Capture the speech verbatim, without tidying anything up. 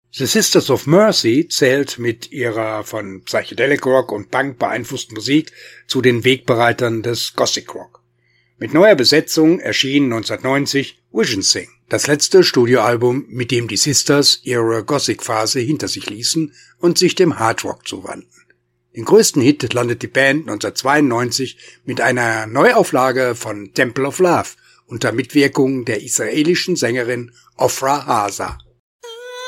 The Sisters of Mercy zählt mit ihrer von Psychedelic Rock und Punk beeinflussten Musik zu den Wegbereitern des Gothic Rock. Mit neuer Besetzung erschien neunzehnhundertneunzig Vision Sing, das letzte Studioalbum, mit dem die Sisters ihre Gothic-Phase hinter sich ließen und sich dem Hard Rock zuwandten. Den größten Hit landet die Band neunzehnhundertzweiundneunzig mit einer Neuauflage von Temple of Love unter Mitwirkung der israelischen Sängerin Ofra Haza.